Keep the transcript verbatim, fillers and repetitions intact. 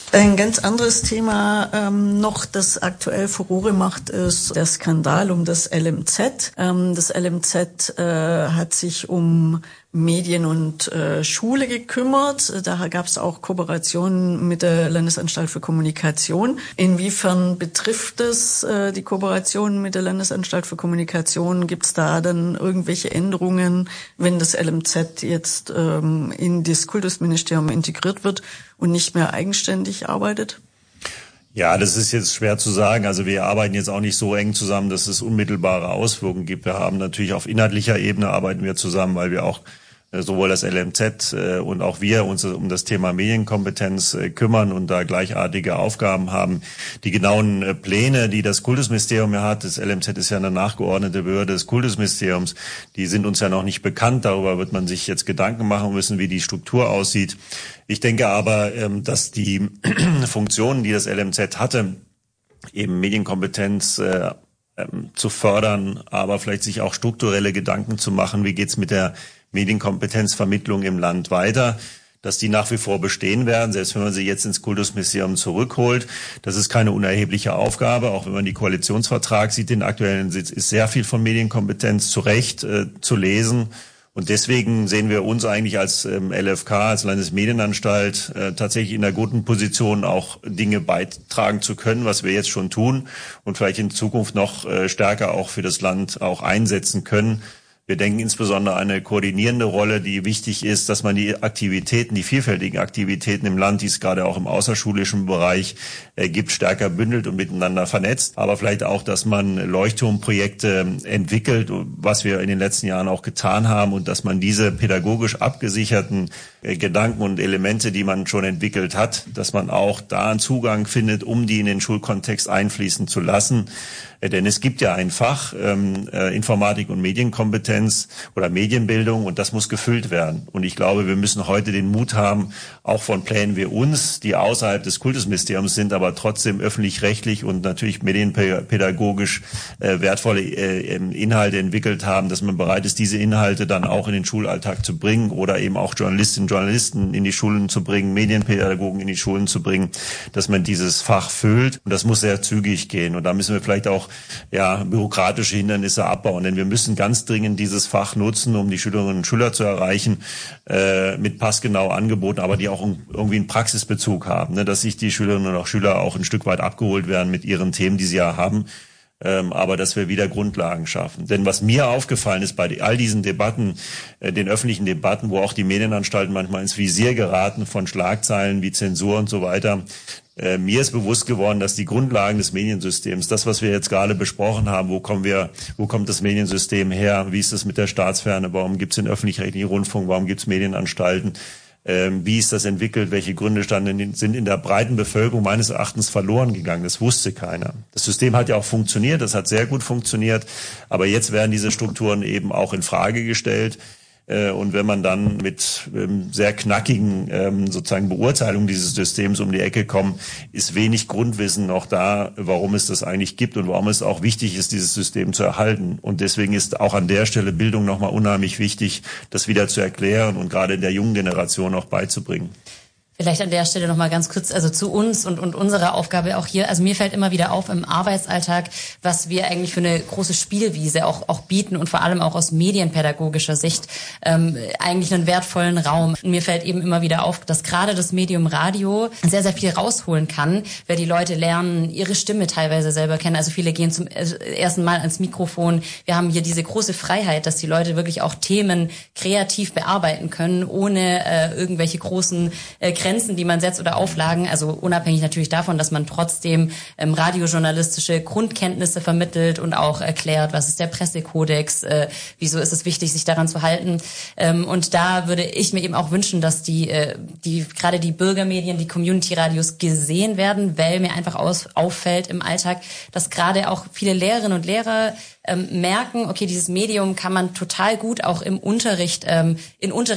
Ein ganz anderes Thema ähm, noch, das aktuell Furore macht, ist der Skandal um das L M Z. Ähm, das L M Z äh, hat sich um Medien und äh, Schule gekümmert. Da gab es auch Kooperationen mit der Landesanstalt für Kommunikation. Inwiefern betrifft es äh, die Kooperation mit der Landesanstalt für Kommunikation? Gibt es da dann irgendwelche Änderungen, wenn das L M Z jetzt ähm, in das Kultusministerium integriert wird und nicht mehr eigenständig arbeitet? Ja, das ist jetzt schwer zu sagen. Also wir arbeiten jetzt auch nicht so eng zusammen, dass es unmittelbare Auswirkungen gibt. Wir haben natürlich auf inhaltlicher Ebene arbeiten wir zusammen, weil wir auch sowohl das L M Z und auch wir uns um das Thema Medienkompetenz kümmern und da gleichartige Aufgaben haben. Die genauen Pläne, die das Kultusministerium ja hat, das L M Z ist ja eine nachgeordnete Behörde des Kultusministeriums, die sind uns ja noch nicht bekannt. Darüber wird man sich jetzt Gedanken machen müssen, wie die Struktur aussieht. Ich denke aber, dass die Funktionen, die das L M Z hatte, eben Medienkompetenz zu fördern, aber vielleicht sich auch strukturelle Gedanken zu machen, wie geht's mit der Medienkompetenzvermittlung im Land weiter, dass die nach wie vor bestehen werden, selbst wenn man sie jetzt ins Kultusministerium zurückholt. Das ist keine unerhebliche Aufgabe, auch wenn man die Koalitionsvertrag sieht, den aktuellen Sitz, ist sehr viel von Medienkompetenz zu Recht äh, zu lesen. Und deswegen sehen wir uns eigentlich als ähm, L F K, als Landesmedienanstalt, äh, tatsächlich in einer guten Position, auch Dinge beitragen zu können, was wir jetzt schon tun und vielleicht in Zukunft noch äh, stärker auch für das Land auch einsetzen können. Wir denken insbesondere an eine koordinierende Rolle, die wichtig ist, dass man die Aktivitäten, die vielfältigen Aktivitäten im Land, die es gerade auch im außerschulischen Bereich äh, gibt, stärker bündelt und miteinander vernetzt. Aber vielleicht auch, dass man Leuchtturmprojekte entwickelt, was wir in den letzten Jahren auch getan haben, und dass man diese pädagogisch abgesicherten äh, Gedanken und Elemente, die man schon entwickelt hat, dass man auch da einen Zugang findet, um die in den Schulkontext einfließen zu lassen. Denn es gibt ja ein Fach, ähm, äh, Informatik und Medienkompetenz oder Medienbildung, und das muss gefüllt werden. Und ich glaube, wir müssen heute den Mut haben, auch von Plänen wie uns, die außerhalb des Kultusministeriums sind, aber trotzdem öffentlich-rechtlich und natürlich medienpädagogisch äh, wertvolle äh, Inhalte entwickelt haben, dass man bereit ist, diese Inhalte dann auch in den Schulalltag zu bringen oder eben auch Journalistinnen und Journalisten in die Schulen zu bringen, Medienpädagogen in die Schulen zu bringen, dass man dieses Fach füllt. Und das muss sehr zügig gehen. Und da müssen wir vielleicht auch ja, bürokratische Hindernisse abbauen, denn wir müssen ganz dringend dieses Fach nutzen, um die Schülerinnen und Schüler zu erreichen, äh, mit passgenau Angeboten, aber die auch irgendwie einen Praxisbezug haben, ne, dass sich die Schülerinnen und auch Schüler auch ein Stück weit abgeholt werden mit ihren Themen, die sie ja haben, ähm, aber dass wir wieder Grundlagen schaffen. Denn was mir aufgefallen ist bei all diesen Debatten, äh, den öffentlichen Debatten, wo auch die Medienanstalten manchmal ins Visier geraten von Schlagzeilen wie Zensur und so weiter, Äh, mir ist bewusst geworden, dass die Grundlagen des Mediensystems, das, was wir jetzt gerade besprochen haben, wo kommen wir, wo kommt das Mediensystem her, wie ist es mit der Staatsferne, warum gibt es den öffentlich-rechtlichen Rundfunk, warum gibt es Medienanstalten, ähm, wie ist das entwickelt, welche Gründe standen, sind in der breiten Bevölkerung meines Erachtens verloren gegangen, das wusste keiner. Das System hat ja auch funktioniert, das hat sehr gut funktioniert, aber jetzt werden diese Strukturen eben auch in Frage gestellt. Und wenn man dann mit ähm, sehr knackigen ähm, sozusagen Beurteilungen dieses Systems um die Ecke kommt, ist wenig Grundwissen noch da, warum es das eigentlich gibt und warum es auch wichtig ist, dieses System zu erhalten. Und deswegen ist auch an der Stelle Bildung nochmal unheimlich wichtig, das wieder zu erklären und gerade der jungen Generation auch beizubringen. Vielleicht an der Stelle noch mal ganz kurz, also zu uns und, und unserer Aufgabe auch hier. Also mir fällt immer wieder auf im Arbeitsalltag, was wir eigentlich für eine große Spielwiese auch, auch bieten und vor allem auch aus medienpädagogischer Sicht ähm, eigentlich einen wertvollen Raum. Und mir fällt eben immer wieder auf, dass gerade das Medium Radio sehr, sehr viel rausholen kann, weil die Leute lernen, ihre Stimme teilweise selber kennen. Also viele gehen zum ersten Mal ans Mikrofon. Wir haben hier diese große Freiheit, dass die Leute wirklich auch Themen kreativ bearbeiten können, ohne äh, irgendwelche großen äh, Grenzen, die man setzt oder Auflagen, also unabhängig natürlich davon, dass man trotzdem ähm, radiojournalistische Grundkenntnisse vermittelt und auch erklärt, was ist der Pressekodex, äh, wieso ist es wichtig, sich daran zu halten. Ähm, und da würde ich mir eben auch wünschen, dass die, äh, die gerade die Bürgermedien, die Community-Radios gesehen werden, weil mir einfach aus, auffällt im Alltag, dass gerade auch viele Lehrerinnen und Lehrer ähm, merken, okay, dieses Medium kann man total gut auch im Unterricht, ähm, in Unterricht